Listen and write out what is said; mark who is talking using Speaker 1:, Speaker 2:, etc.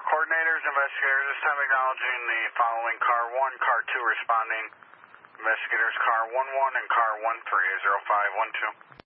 Speaker 1: coordinators, investigators, this time acknowledging the following car 1, car 2 responding. Investigators car 11 and car 13, 0512.